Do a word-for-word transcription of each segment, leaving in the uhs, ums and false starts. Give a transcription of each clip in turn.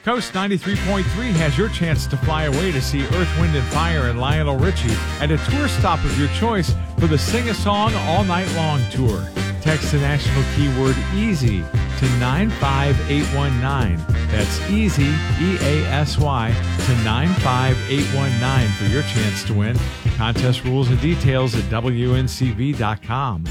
Coast ninety-three point three has your chance to fly away to see Earth, Wind and Fire and Lionel Richie at a tour stop of your choice for the Sing a Song All Night Long tour. Text the national keyword EASY to nine five eight one nine. That's EASY, E A S Y, to nine five eight one nine for your chance to win. Contest rules and details at W N C V dot com.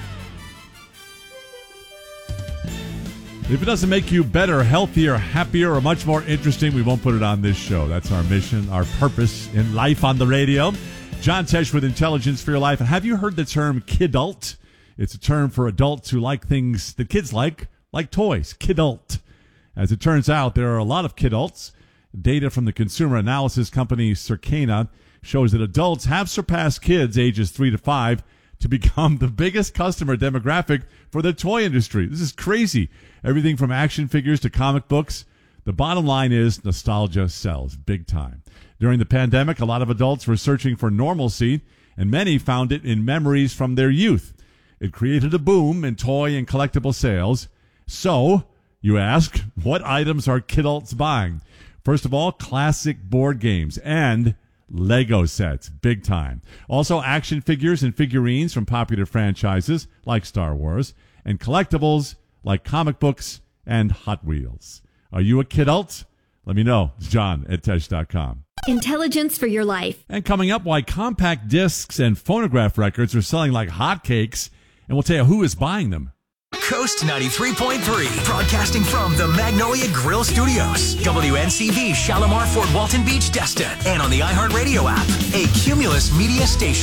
If it doesn't make you better, healthier, happier, or much more interesting, we won't put it on this show. That's our mission, our purpose in life on the radio. John Tesh with Intelligence for Your Life. And have you heard the term kidult? It's a term for adults who like things that kids like, like toys. Kidult. As it turns out, there are a lot of kidults. Data from the consumer analysis company Circana shows that adults have surpassed kids ages three to five to become the biggest customer demographic for the toy industry. This is crazy. Everything from action figures to comic books. The bottom line is nostalgia sells big time. During the pandemic, a lot of adults were searching for normalcy, and many found it in memories from their youth. It created a boom in toy and collectible sales. So, you ask, what items are kidults buying? First of all, classic board games and Lego sets, big time. Also, action figures and figurines from popular franchises like Star Wars, and collectibles like comic books and Hot Wheels. Are you a kidult? Let me know. It's John at Tesh dot com. Intelligence for Your Life. And coming up, why compact discs and phonograph records are selling like hotcakes, and we'll tell you who is buying them. Coast ninety-three point three, broadcasting from the Magnolia Grill Studios. W N C V, Shalimar, Fort Walton Beach, Destin. And on the iHeartRadio app, a Cumulus Media station.